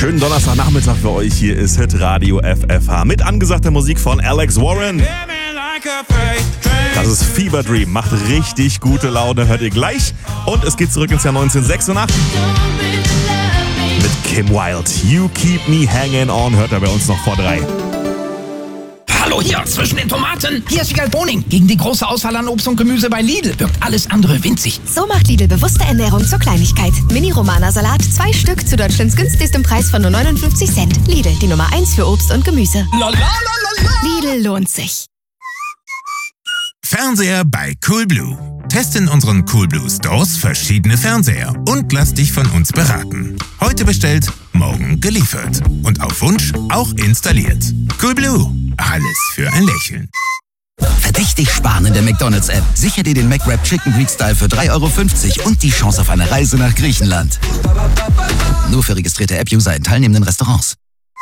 Schönen Donnerstagnachmittag für euch. Hier ist Hitradio FFH mit angesagter Musik von Alex Warren. Das ist Fever Dream, macht richtig gute Laune, hört ihr gleich. Und es geht zurück ins Jahr 1986 mit Kim Wilde. You Keep Me Hanging On, hört er bei uns noch vor 3. Hallo hier zwischen den Tomaten. Hier ist Wiegald Boning. Gegen die große Auswahl an Obst und Gemüse bei Lidl wirkt alles andere winzig. So macht Lidl bewusste Ernährung zur Kleinigkeit. Mini-Romana-Salat, 2 Stück zu Deutschlands günstigstem Preis von nur 59 Cent. Lidl, die Nummer 1 für Obst und Gemüse. Lidl lohnt sich. Fernseher bei Coolblue. Teste in unseren Coolblue Stores verschiedene Fernseher und lass dich von uns beraten. Heute bestellt, morgen geliefert. Und auf Wunsch auch installiert. Coolblue. Alles für ein Lächeln. Verdächtig sparen in der McDonald's-App. Sicher dir den McWrap Chicken Greek Style für 3,50 € und die Chance auf eine Reise nach Griechenland. Nur für registrierte App-User in teilnehmenden Restaurants.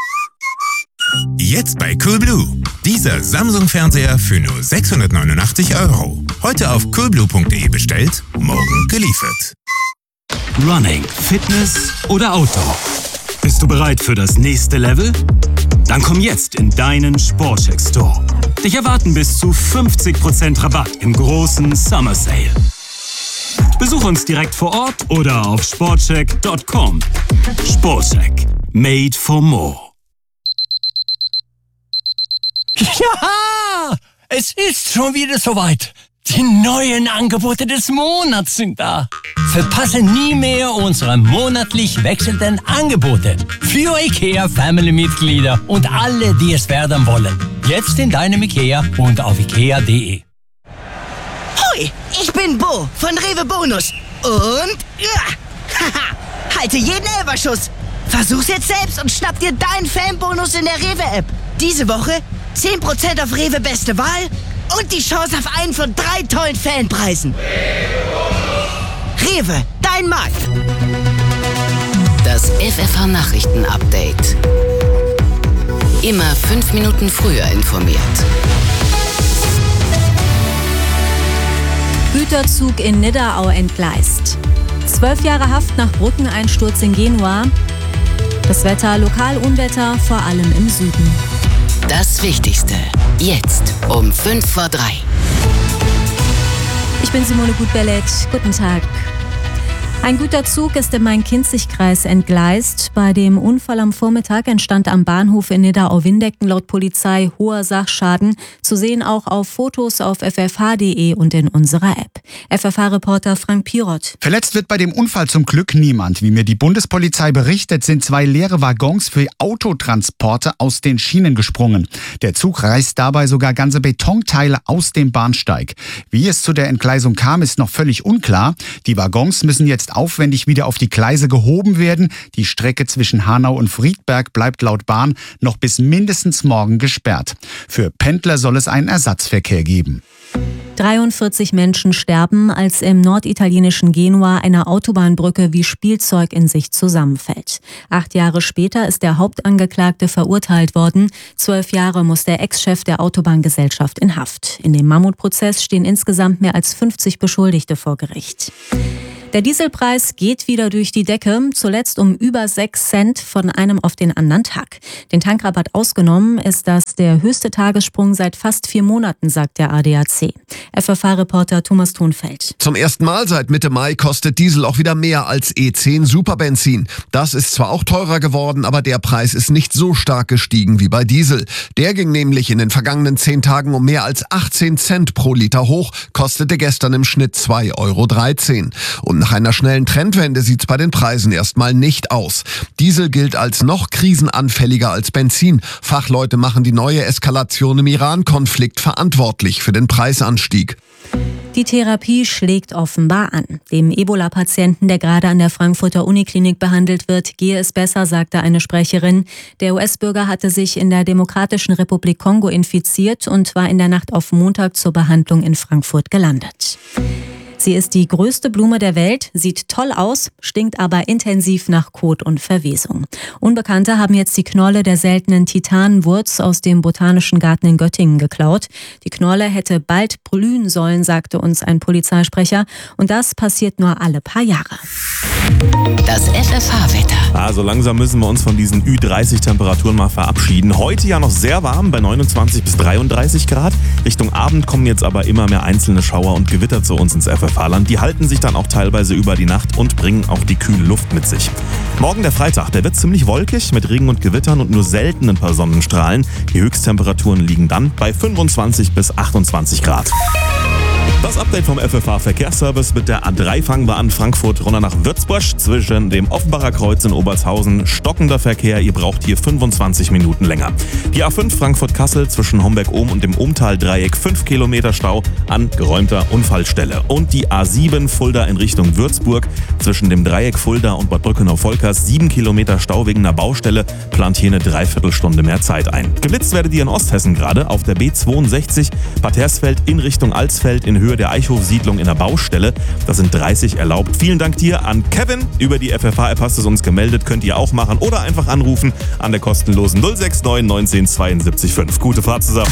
Jetzt bei Coolblue. Dieser Samsung-Fernseher für nur 689 €. Heute auf coolblue.de bestellt, morgen geliefert. Running, Fitness oder Outdoor? Bist du bereit für das nächste Level? Dann komm jetzt in deinen Sportcheck Store. Dich erwarten bis zu 50% Rabatt im großen Summer Sale. Besuch uns direkt vor Ort oder auf sportcheck.com. Sportcheck. Made for more. Ja, es ist schon wieder soweit. Die neuen Angebote des Monats sind da. Verpasse nie mehr unsere monatlich wechselnden Angebote für IKEA-Family-Mitglieder und alle, die es werden wollen. Jetzt in deinem IKEA und auf ikea.de. Hoi, ich bin Bo von Rewe Bonus. Und halte jeden Elferschuss. Versuch's jetzt selbst und schnapp dir deinen Fanbonus in der Rewe-App. Diese Woche 10% auf Rewe Beste Wahl und die Chance auf einen von 3 tollen Fanpreisen. Rewe, dein Markt. Das FFH-Nachrichten-Update. Immer 5 Minuten früher informiert. Güterzug in Nidderau entgleist. 12 Jahre Haft nach Brückeneinsturz in Genua. Das Wetter, Lokalunwetter, vor allem im Süden. Das Wichtigste, jetzt um 2:55. Ich bin Simone Gutberlet. Guten Tag. Ein Güterzug ist im Main-Kinzig-Kreis entgleist. Bei dem Unfall am Vormittag entstand am Bahnhof in Nidderau-Windecken laut Polizei hoher Sachschaden. Zu sehen auch auf Fotos auf ffh.de und in unserer App. FFH-Reporter Frank Pirot. Verletzt wird bei dem Unfall zum Glück niemand. Wie mir die Bundespolizei berichtet, sind 2 leere Waggons für Autotransporte aus den Schienen gesprungen. Der Zug reißt dabei sogar ganze Betonteile aus dem Bahnsteig. Wie es zu der Entgleisung kam, ist noch völlig unklar. Die Waggons müssen jetzt aufwendig wieder auf die Gleise gehoben werden. Die Strecke zwischen Hanau und Friedberg bleibt laut Bahn noch bis mindestens morgen gesperrt. Für Pendler soll es einen Ersatzverkehr geben. 43 Menschen sterben, als im norditalienischen Genua eine Autobahnbrücke wie Spielzeug in sich zusammenfällt. 8 Jahre später ist der Hauptangeklagte verurteilt worden. 12 Jahre muss der Ex-Chef der Autobahngesellschaft in Haft. In dem Mammutprozess stehen insgesamt mehr als 50 Beschuldigte vor Gericht. Der Dieselpreis geht wieder durch die Decke, zuletzt um über 6 Cent von einem auf den anderen Tag. Den Tankrabatt ausgenommen ist das der höchste Tagessprung seit fast 4 Monaten, sagt der ADAC. FFH-Reporter Thomas Thunfeld. Zum ersten Mal seit Mitte Mai kostet Diesel auch wieder mehr als E10 Superbenzin. Das ist zwar auch teurer geworden, aber der Preis ist nicht so stark gestiegen wie bei Diesel. Der ging nämlich in den vergangenen 10 Tagen um mehr als 18 Cent pro Liter hoch, kostete gestern im Schnitt 2,13 €. Und nach einer schnellen Trendwende sieht's bei den Preisen erstmal nicht aus. Diesel gilt als noch krisenanfälliger als Benzin. Fachleute machen die neue Eskalation im Iran-Konflikt verantwortlich für den Preisanstieg. Die Therapie schlägt offenbar an. Dem Ebola-Patienten, der gerade an der Frankfurter Uniklinik behandelt wird, gehe es besser, sagte eine Sprecherin. Der US-Bürger hatte sich in der Demokratischen Republik Kongo infiziert und war in der Nacht auf Montag zur Behandlung in Frankfurt gelandet. Sie ist die größte Blume der Welt, sieht toll aus, stinkt aber intensiv nach Kot und Verwesung. Unbekannte haben jetzt die Knolle der seltenen Titanenwurz aus dem Botanischen Garten in Göttingen geklaut. Die Knolle hätte bald blühen sollen, sagte uns ein Polizeisprecher. Und das passiert nur alle paar Jahre. Das FFH-Wetter. Also langsam müssen wir uns von diesen Ü30-Temperaturen mal verabschieden. Heute ja noch sehr warm bei 29 bis 33 Grad. Richtung Abend kommen jetzt aber immer mehr einzelne Schauer und Gewitter zu uns ins FFH-Land. Die halten sich dann auch teilweise über die Nacht und bringen auch die kühle Luft mit sich. Morgen der Freitag, der wird ziemlich wolkig mit Regen und Gewittern und nur selten ein paar Sonnenstrahlen. Die Höchsttemperaturen liegen dann bei 25 bis 28 Grad. Das Update vom FFH-Verkehrsservice. Mit der A3 fangen wir an, Frankfurt runter nach Würzburg. Zwischen dem Offenbacher Kreuz in Obertshausen stockender Verkehr. Ihr braucht hier 25 Minuten länger. Die A5 Frankfurt-Kassel zwischen Homberg-Ohm und dem Umtal-Dreieck 5 Kilometer Stau an geräumter Unfallstelle. Und die A7 Fulda in Richtung Würzburg zwischen dem Dreieck Fulda und Bad Brückenau-Volkers 7 Kilometer Stau wegen einer Baustelle. Plant hier eine Dreiviertelstunde mehr Zeit ein. Geblitzt werdet ihr in Osthessen gerade auf der B62 Bad Hersfeld in Richtung Alsfeld in Höhe der Eichhof-Siedlung in der Baustelle. Das sind 30 erlaubt. Vielen Dank dir an Kevin. Über die FFH-App hast du es uns gemeldet. Könnt ihr auch machen oder einfach anrufen an der kostenlosen 069 19 72 5. Gute Fahrt zusammen.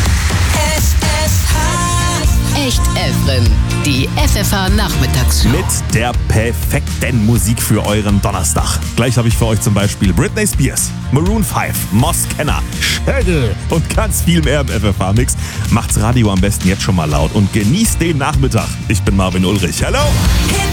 Echt Evren, die FFH-Nachmittagsshow. Mit der perfekten Musik für euren Donnerstag. Gleich habe ich für euch zum Beispiel Britney Spears, Maroon 5, Moss Kenner, Schädel und ganz viel mehr im FFH-Mix. Macht's Radio am besten jetzt schon mal laut und genießt den Nachmittag. Ich bin Marvin Ulrich. Hallo!